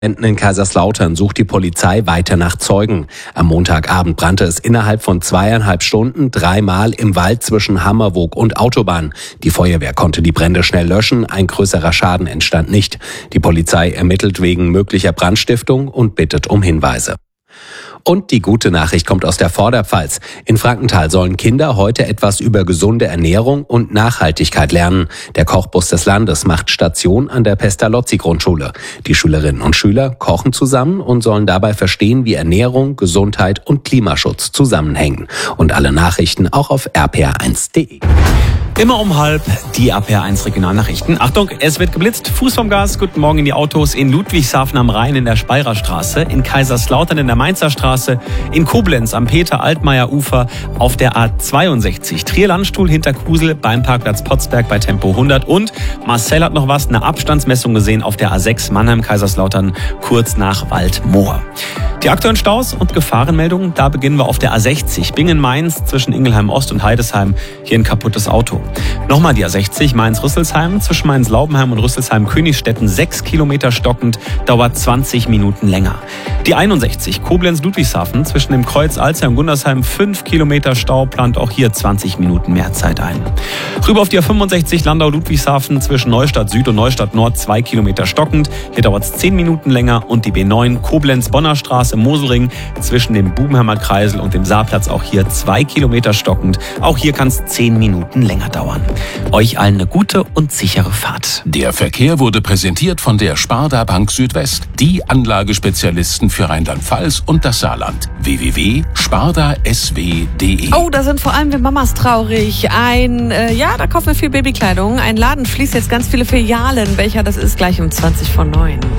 In Kaiserslautern sucht die Polizei weiter nach Zeugen. Am Montagabend brannte es innerhalb von 2,5 Stunden 3-mal im Wald zwischen Hammerwoog und Autobahn. Die Feuerwehr konnte die Brände schnell löschen, ein größerer Schaden entstand nicht. Die Polizei ermittelt wegen möglicher Brandstiftung und bittet um Hinweise. Und die gute Nachricht kommt aus der Vorderpfalz. In Frankenthal sollen Kinder heute etwas über gesunde Ernährung und Nachhaltigkeit lernen. Der Kochbus des Landes macht Station an der Pestalozzi-Grundschule. Die Schülerinnen und Schüler kochen zusammen und sollen dabei verstehen, wie Ernährung, Gesundheit und Klimaschutz zusammenhängen. Und alle Nachrichten auch auf rpr1.de. Immer um 12:30 die RPR1 Regionalnachrichten. Achtung, es wird geblitzt. Fuß vom Gas. Guten Morgen in die Autos. In Ludwigshafen am Rhein in der Speyrer Straße, in Kaiserslautern in der Mainzer Straße, in Koblenz am Peter-Altmaier-Ufer, auf der A62. Trier-Landstuhl hinter Kusel beim Parkplatz Potsberg bei Tempo 100. Und Marcel hat noch was, eine Abstandsmessung gesehen auf der A6 Mannheim-Kaiserslautern kurz nach Waldmoor. Die aktuellen Staus und Gefahrenmeldungen, da beginnen wir auf der A60 Bingen-Mainz zwischen Ingelheim-Ost und Heidesheim. Hier ein kaputtes Auto. Nochmal die A60 Mainz-Rüsselsheim zwischen Mainz-Laubenheim und Rüsselsheim-Königsstetten 6 Kilometer stockend, dauert 20 Minuten länger. Die 61 Koblenz-Ludwigshafen zwischen dem Kreuz Alzey und Gundersheim 5 Kilometer Stau, plant auch hier 20 Minuten mehr Zeit ein. Rüber auf die A65 Landau-Ludwigshafen zwischen Neustadt Süd und Neustadt Nord 2 Kilometer stockend, hier dauert es 10 Minuten länger. Und die B9 Koblenz-Bonner Straße Moselring zwischen dem Bubenheimer Kreisel und dem Saarplatz auch hier 2 Kilometer stockend. Auch hier kann es 10 Minuten länger dauern. Euch allen eine gute und sichere Fahrt. Der Verkehr wurde präsentiert von der Sparda Bank Südwest, die Anlagespezialisten für Rheinland-Pfalz und das Saarland. www.spardasw.de. Oh, da sind vor allem wir Mamas traurig. Da kaufen wir viel Babykleidung. Ein Laden schließt jetzt ganz viele Filialen. Welcher das ist, gleich um 20 vor 9.